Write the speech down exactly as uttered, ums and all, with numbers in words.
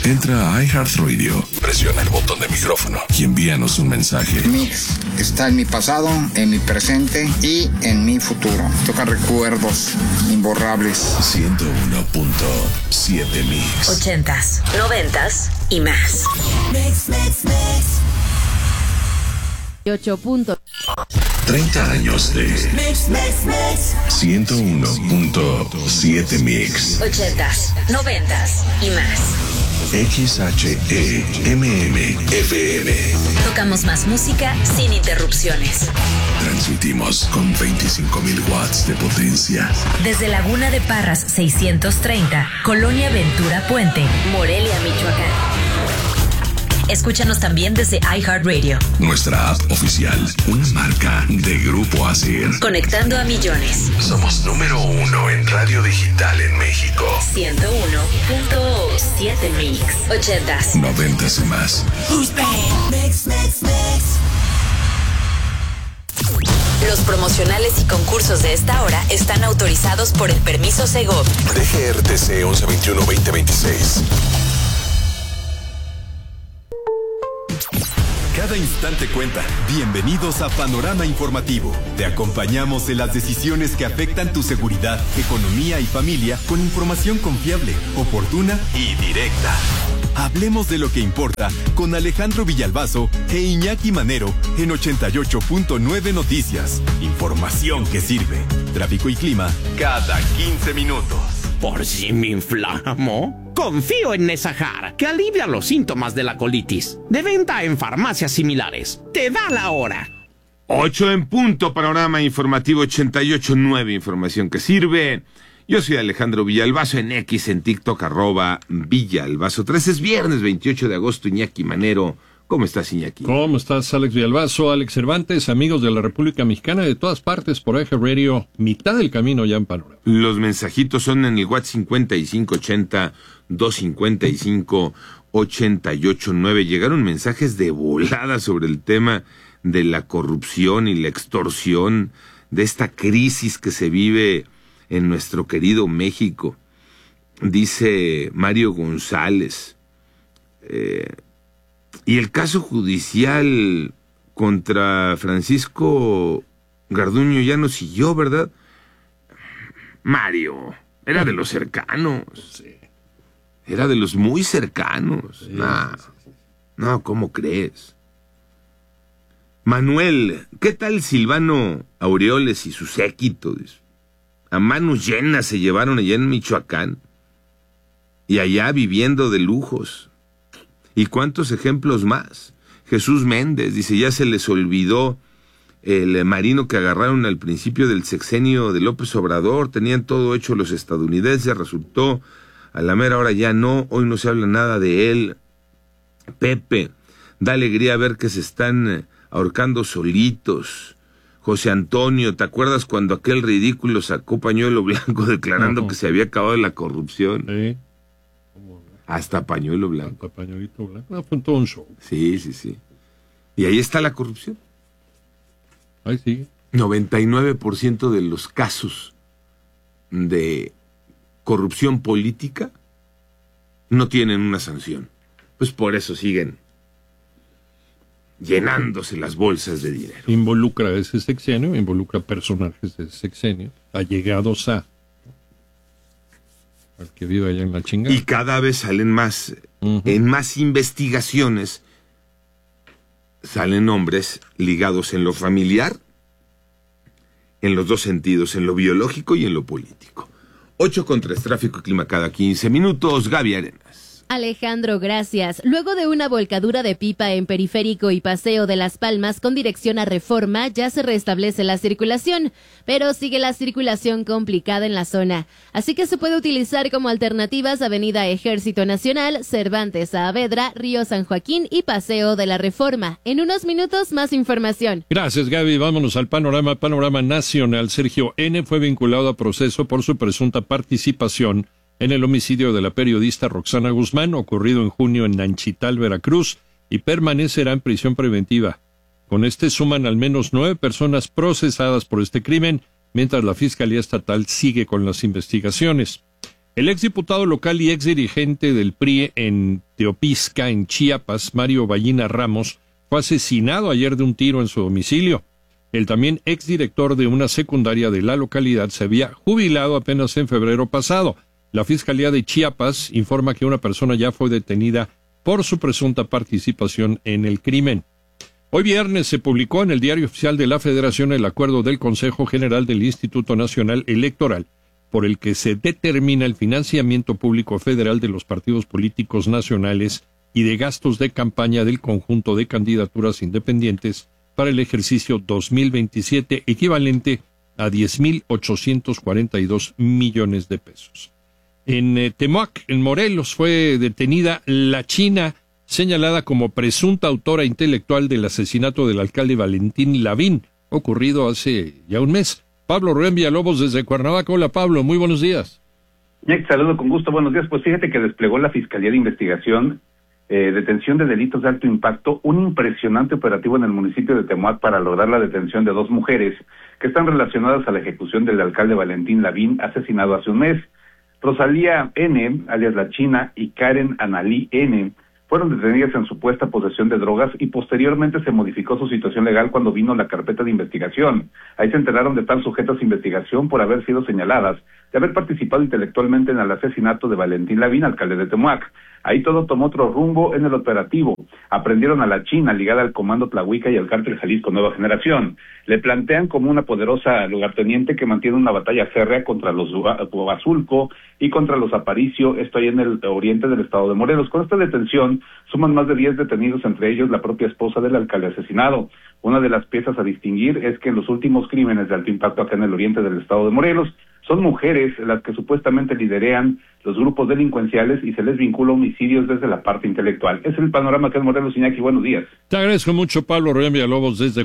Entra a iHeartRadio, presiona el botón de micrófono y envíanos un mensaje. Mix está en mi pasado, en mi presente y en mi futuro. Toca recuerdos imborrables. ciento uno punto siete Mix. Ochentas, noventas y más. Mix, mix, mix. ocho punto treinta años de Mix, mix, mix. ciento uno punto siete Mix. Ochentas, noventas y más. X H E M M F M. Tocamos más música sin interrupciones. Transmitimos con veinticinco mil watts de potencia. Desde Laguna de Parras seiscientos treinta, Colonia Ventura Puente, Morelia, Michoacán. Escúchanos también desde iHeartRadio. Nuestra app oficial, una marca de Grupo Asir. Conectando a millones. Somos número uno en radio digital en México. ciento uno punto siete Mix. Ochentas. Noventas y más. Mix, mix, mix. Los promocionales y concursos de esta hora están autorizados por el permiso Segov. D G R T C once veintiuno veinte veintiséis. Cada instante cuenta. Bienvenidos a Panorama Informativo. Te acompañamos en las decisiones que afectan tu seguridad, economía y familia con información confiable, oportuna y directa. Hablemos de lo que importa con Alejandro Villalbazo e Iñaki Manero en ochenta y ocho punto nueve Noticias. Información que sirve. Tráfico y clima cada quince minutos. Por si me inflamo, confío en Nesajar, que alivia los síntomas de la colitis. De venta en farmacias similares. Te da la hora. ocho en punto, Panorama Informativo ochenta y ocho punto nueve, información que sirve. Yo soy Alejandro Villalbazo, en X, en TikTok, arroba Villalbazo tres. Es viernes veintiocho de agosto, Iñaki Manero. ¿Cómo estás, Iñaki? ¿Cómo estás, Alex Villalbazo, Alex Cervantes, amigos de la República Mexicana de todas partes por iHeartRadio, mitad del camino ya en Panorama? Los mensajitos son en el WhatsApp cincuenta y cinco ochenta, doscientos cincuenta y cinco, ochenta y ocho nueve. Llegaron mensajes de volada sobre el tema de la corrupción y la extorsión, de esta crisis que se vive en nuestro querido México. Dice Mario González, eh, y el caso judicial contra Francisco Garduño ya no siguió, ¿verdad? Mario, era de los cercanos. Sí. Era de los muy cercanos. Sí, nah, sí, sí, sí. No, ¿cómo crees? Manuel, ¿qué tal Silvano Aureoles y su séquito? A manos llenas se llevaron allá en Michoacán. Y allá viviendo de lujos. ¿Y cuántos ejemplos más? Jesús Méndez dice, ya se les olvidó el marino que agarraron al principio del sexenio de López Obrador. Tenían todo hecho los estadounidenses, resultó a la mera hora ya no, hoy no se habla nada de él. Pepe, da alegría ver que se están ahorcando solitos. José Antonio, ¿te acuerdas cuando aquel ridículo sacó pañuelo blanco declarando uh-huh. que se había acabado la corrupción? Sí. Hasta pañuelo blanco. Hasta pañuelito blanco. No, fue todo un show. Sí, sí, sí. Y ahí está la corrupción. Ahí sigue. noventa y nueve por ciento de los casos de corrupción política no tienen una sanción. Pues por eso siguen llenándose las bolsas de dinero. Involucra ese sexenio, involucra personajes de ese sexenio, allegados a al que vive allá en la chingada. Y cada vez salen más, uh-huh. en más investigaciones, salen nombres ligados en lo familiar, en los dos sentidos, en lo biológico y en lo político. ocho con tres, tráfico y clima cada quince minutos. Gaby Arenas. Alejandro, gracias. Luego de una volcadura de pipa en Periférico y Paseo de las Palmas con dirección a Reforma, ya se restablece la circulación, pero sigue la circulación complicada en la zona. Así que se puede utilizar como alternativas Avenida Ejército Nacional, Cervantes Saavedra, Río San Joaquín y Paseo de la Reforma. En unos minutos, más información. Gracias, Gaby. Vámonos al panorama, panorama nacional. Sergio N. fue vinculado a proceso por su presunta participación en el homicidio de la periodista Roxana Guzmán, ocurrido en junio en Nanchital, Veracruz, y permanecerá en prisión preventiva. Con este suman al menos nueve personas procesadas por este crimen, mientras la Fiscalía Estatal sigue con las investigaciones. El exdiputado local y exdirigente del P R I en Teopisca, en Chiapas, Mario Ballina Ramos, fue asesinado ayer de un tiro en su domicilio. El también exdirector de una secundaria de la localidad se había jubilado apenas en febrero pasado. La Fiscalía de Chiapas informa que una persona ya fue detenida por su presunta participación en el crimen. Hoy viernes se publicó en el Diario Oficial de la Federación el acuerdo del Consejo General del Instituto Nacional Electoral, por el que se determina el financiamiento público federal de los partidos políticos nacionales y de gastos de campaña del conjunto de candidaturas independientes para el ejercicio dos mil veintisiete, equivalente a diez mil ochocientos cuarenta y dos millones de pesos. En eh, Temoac, en Morelos, fue detenida la china señalada como presunta autora intelectual del asesinato del alcalde Valentín Lavín, ocurrido hace ya un mes. Pablo Rubén Villalobos desde Cuernavaca. Hola, Pablo, muy buenos días. Jack, saludo con gusto, buenos días. Pues fíjate que desplegó la Fiscalía de Investigación, eh, Detención de Delitos de Alto Impacto, un impresionante operativo en el municipio de Temoac para lograr la detención de dos mujeres que están relacionadas a la ejecución del alcalde Valentín Lavín, asesinado hace un mes. Rosalía N., alias La China, y Karen Analí N., fueron detenidas en supuesta posesión de drogas y posteriormente se modificó su situación legal cuando vino la carpeta de investigación. Ahí se enteraron de estar sujetas a investigación por haber sido señaladas de haber participado intelectualmente en el asesinato de Valentín Lavín, alcalde de Temoac. Ahí todo tomó otro rumbo en el operativo. Aprendieron a La China, ligada al Comando Tlahuica y al Cártel Jalisco Nueva Generación. Le plantean como una poderosa lugarteniente que mantiene una batalla férrea contra los Huazulco y contra los Aparicio, esto ahí en el oriente del estado de Morelos. Con esta detención suman más de diez detenidos, entre ellos la propia esposa del alcalde asesinado. Una de las piezas a distinguir es que en los últimos crímenes de alto impacto acá en el oriente del estado de Morelos, son mujeres las que supuestamente liderean los grupos delincuenciales y se les vincula homicidios desde la parte intelectual. Es el panorama que es Morelos, Iñaki. Buenos días. Te agradezco mucho, Pablo Rubén Villalobos, desde